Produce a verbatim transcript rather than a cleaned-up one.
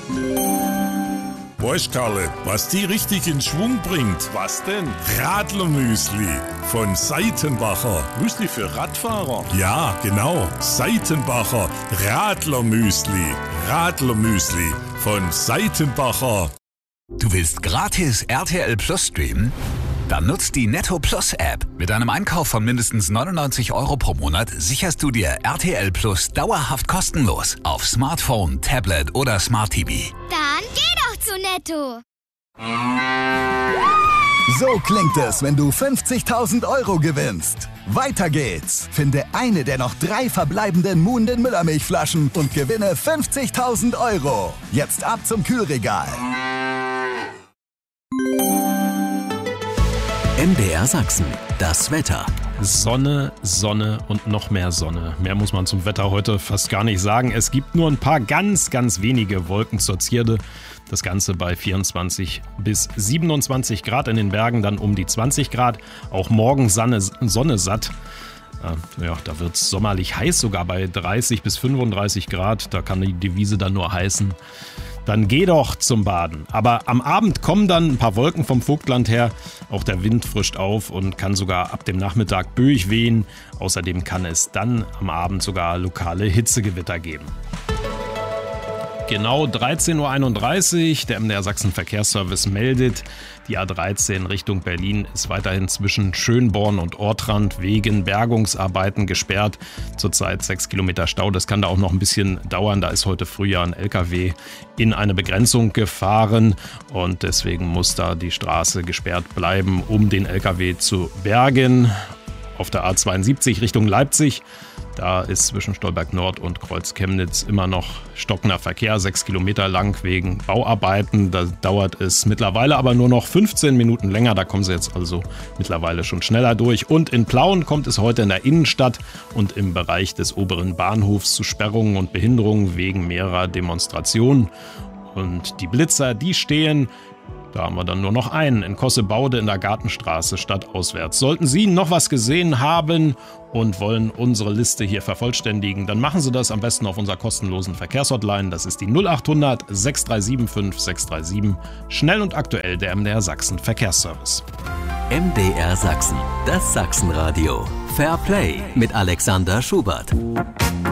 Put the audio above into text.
Weißt Karle, was die richtig in Schwung bringt? Was denn? Radlermüsli von Seitenbacher. Müsli für Radfahrer? Ja, genau. Seitenbacher Radlermüsli. Radlermüsli von Seitenbacher. Du willst gratis R T L Plus streamen? Dann nutzt die Netto Plus App. Mit einem Einkauf von mindestens neunundneunzig Euro pro Monat sicherst du dir R T L Plus dauerhaft kostenlos auf Smartphone, Tablet oder Smart T V. Dann geh doch zu Netto. So klingt es, wenn du fünfzigtausend Euro gewinnst. Weiter geht's. Finde eine der noch drei verbleibenden Muhnden Müllermilchflaschen und gewinne fünfzigtausend Euro. Jetzt ab zum Kühlregal. M D R Sachsen, das Wetter. Sonne, Sonne und noch mehr Sonne. Mehr muss man zum Wetter heute fast gar nicht sagen. Es gibt nur ein paar ganz, ganz wenige Wolken zur Zierde. Das Ganze bei vierundzwanzig bis siebenundzwanzig Grad, in den Bergen dann um die zwanzig Grad. Auch morgen Sonne, Sonne satt. Ja, da wird es sommerlich heiß, sogar bei dreißig bis fünfunddreißig Grad. Da kann die Devise dann nur heißen: Dann geh doch zum Baden. Aber am Abend kommen dann ein paar Wolken vom Vogtland her. Auch der Wind frischt auf und kann sogar ab dem Nachmittag böig wehen. Außerdem kann es dann am Abend sogar lokale Hitzegewitter geben. Genau dreizehn Uhr einunddreißig, der M D R Sachsen Verkehrsservice meldet, die A dreizehn Richtung Berlin ist weiterhin zwischen Schönborn und Ortrand wegen Bergungsarbeiten gesperrt. Zurzeit sechs Kilometer Stau, das kann da auch noch ein bisschen dauern. Da ist heute früh ja ein L K W in eine Begrenzung gefahren und deswegen muss da die Straße gesperrt bleiben, um den L K W zu bergen. Auf der A zweiundsiebzig Richtung Leipzig, da ist zwischen Stolberg Nord und Kreuz Chemnitz immer noch stockender Verkehr, sechs Kilometer lang wegen Bauarbeiten. Da dauert es mittlerweile aber nur noch fünfzehn Minuten länger, da kommen sie jetzt also mittlerweile schon schneller durch. Und in Plauen kommt es heute in der Innenstadt und im Bereich des oberen Bahnhofs zu Sperrungen und Behinderungen wegen mehrerer Demonstrationen. Und die Blitzer, die stehen. Da haben wir dann nur noch einen in Kossebaude in der Gartenstraße stadtauswärts. Sollten Sie noch was gesehen haben und wollen unsere Liste hier vervollständigen, dann machen Sie das am besten auf unserer kostenlosen Verkehrshotline. Das ist die null acht hundert sechs drei sieben fünf sechs drei sieben. Schnell und aktuell der M D R Sachsen Verkehrsservice. M D R Sachsen, das Sachsenradio. Fair Play mit Alexander Schubert.